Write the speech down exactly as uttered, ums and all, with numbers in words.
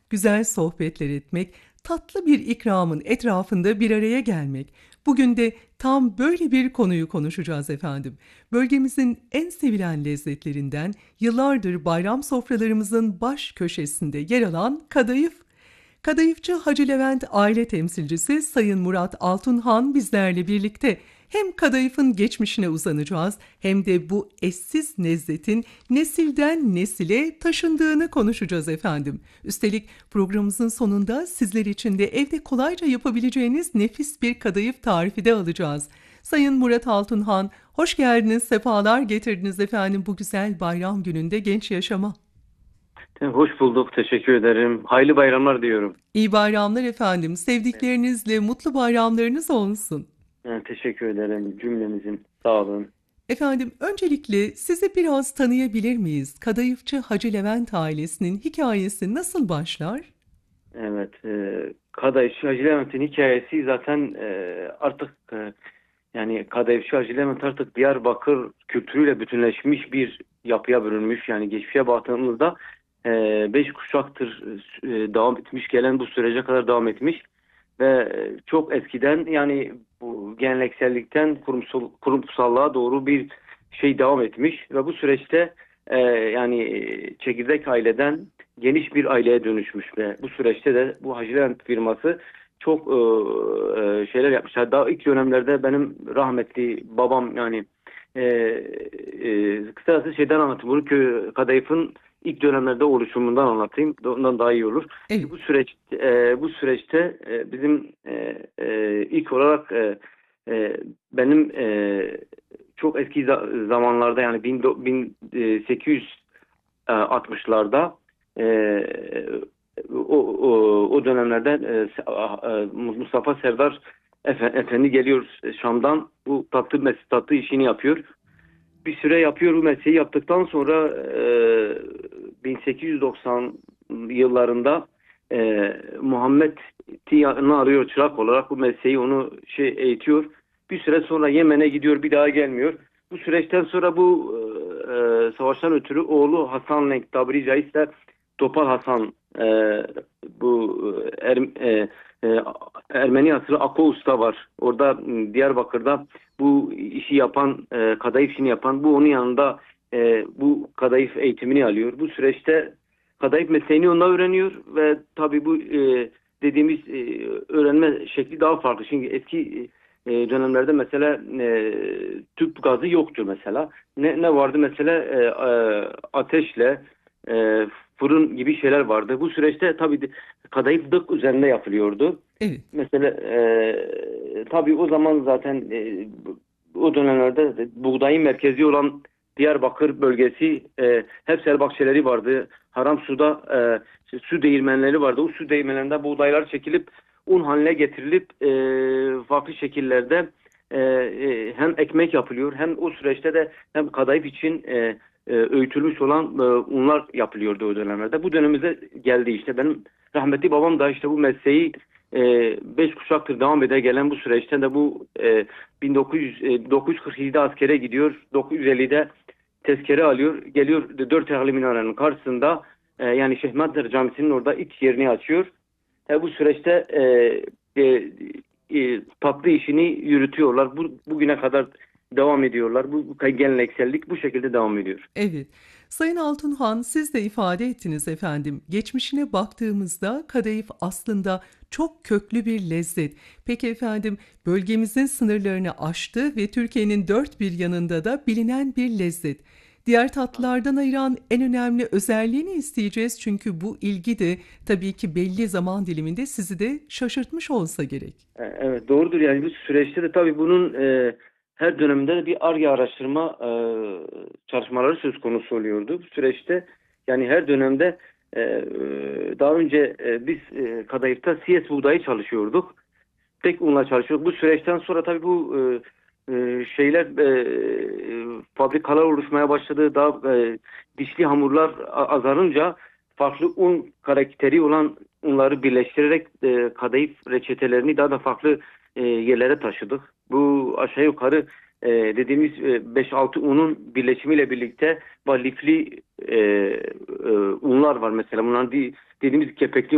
güzel sohbetler etmek, tatlı bir ikramın etrafında bir araya gelmek. Bugün de tam böyle bir konuyu konuşacağız efendim. Bölgemizin en sevilen lezzetlerinden yıllardır bayram sofralarımızın baş köşesinde yer alan kadayıf. Kadayıfçı Hacı Levent aile temsilcisi Sayın Murat Altunhan bizlerle birlikte hem kadayıfın geçmişine uzanacağız hem de bu eşsiz lezzetin nesilden nesile taşındığını konuşacağız efendim. Üstelik programımızın sonunda sizler için de evde kolayca yapabileceğiniz nefis bir kadayıf tarifi de alacağız. Sayın Murat Altunhan, hoş geldiniz, sefalar getirdiniz efendim bu güzel bayram gününde genç yaşama. Hoş bulduk. Teşekkür ederim. Hayırlı bayramlar diyorum. İyi bayramlar efendim. Sevdiklerinizle mutlu bayramlarınız olsun. Yani teşekkür ederim cümlemizin. Sağ olun. Efendim öncelikle sizi biraz tanıyabilir miyiz? Kadayıfçı Hacı Levent ailesinin hikayesi nasıl başlar? Evet. E, Kadayıfçı Hacı Levent'in hikayesi zaten e, artık e, yani Kadayıfçı Hacı Levent artık Diyarbakır kültürüyle bütünleşmiş bir yapıya bürünmüş. Yani geçmişe baktığımızda e, beş kuşaktır e, devam etmiş gelen bu sürece kadar devam etmiş. Ve çok eskiden yani bu geleneksellikten kurumsal, kurumsallığa doğru bir şey devam etmiş ve bu süreçte e, yani çekirdek aileden geniş bir aileye dönüşmüş ve bu süreçte de bu Hacılent firması çok e, e, şeyler yapmışlar. Daha ilk dönemlerde benim rahmetli babam yani e, e, kısacası şeyden anlatayım. Bunu kö, kadayıfın ilk dönemlerde oluşumundan anlatayım. Ondan daha iyi olur. Evet. Bu süreç e, bu süreçte e, bizim e, e, ilk olarak e, e, benim e, çok eski za- zamanlarda yani bin, do- bin sekiz yüz altmışlarda e, o, o, o dönemlerde e, e, Mustafa Serdar Efe- Efendi geliyor Şam'dan bu tatlı mes tatlı işini yapıyor. Bir süre yapıyor bu mesleği yaptıktan sonra e, bin sekiz yüz doksan yıllarında e, Muhammed'i yanına arıyor çırak olarak bu mesleği onu şey eğitiyor. Bir süre sonra Yemen'e gidiyor bir daha gelmiyor. Bu süreçten sonra bu e, e, savaştan ötürü oğlu Hasan Lenk tabiri caizse Topal Hasan e, bu e, er, e, e, Ermeni asıllı Ako Usta var. Orada m, Diyarbakır'da bu işi yapan, e, kadayıf işini yapan bu onun yanında e, bu kadayıf eğitimini alıyor. Bu süreçte kadayıf mesleğini onunla öğreniyor ve tabii bu e, dediğimiz e, öğrenme şekli daha farklı. Şimdi eski e, dönemlerde mesela e, tüp gazı yoktu mesela. Ne, ne vardı mesela e, e, ateşle e, fırın gibi şeyler vardı. Bu süreçte tabii de kadayıf dık üzerinde yapılıyordu. Evet. Mesela e, tabii o zaman zaten e, o dönemlerde de buğdayın merkezi olan Diyarbakır bölgesi e, hep sel bahçeleri vardı. Haram suda e, işte su değirmenleri vardı. O su değirmenlerinde buğdaylar çekilip un haline getirilip e, farklı şekillerde e, e, hem ekmek yapılıyor hem o süreçte de hem kadayıf için e, e, öğütülmüş olan e, unlar yapılıyordu o dönemlerde. Bu dönemimize geldi işte. Benim rahmetli babam da işte bu mesleği e, beş kuşaktır devam ede gelen bu süreçte de bu e, bin dokuz yüz, e, dokuz yüz kırk yedide askere gidiyor. dokuz yüz ellide tezkere alıyor. Geliyor dört ayaklı minarenin karşısında e, yani Şeyh Madder Camisi'nin orada ilk yerini açıyor. E, bu süreçte e, e, e, tatlı işini yürütüyorlar. Bu, bugüne kadar devam ediyorlar. Bu, bu geleneksellik bu şekilde devam ediyor. Evet. Sayın Altunhan, siz de ifade ettiniz efendim. Geçmişine baktığımızda kadayıf aslında çok köklü bir lezzet. Peki efendim, bölgemizin sınırlarını aştı ve Türkiye'nin dört bir yanında da bilinen bir lezzet. Diğer tatlılardan ayıran en önemli özelliğini isteyeceğiz çünkü bu ilgi de tabii ki belli zaman diliminde sizi de şaşırtmış olsa gerek. E, Evet doğrudur yani bu süreçte de tabii bunun e, her dönemde de bir Ar-Ge araştırma e, çalışmaları söz konusu oluyordu. Bu süreçte yani her dönemde e, e, daha önce e, biz e, kadayıfta C S buğdayı çalışıyorduk. Tek unla çalışıyorduk. Bu süreçten sonra tabii bu e, e, şeyler e, fabrikalar oluşmaya başladı. Daha e, dişli hamurlar a- azalınca farklı un karakteri olan unları birleştirerek e, kadayıf reçetelerini daha da farklı e, yerlere taşıdık. Bu aşağı yukarı e, dediğimiz e, beş altı unun birleşimiyle birlikte lifli e, e, unlar var mesela. Bunlar di- dediğimiz kepekli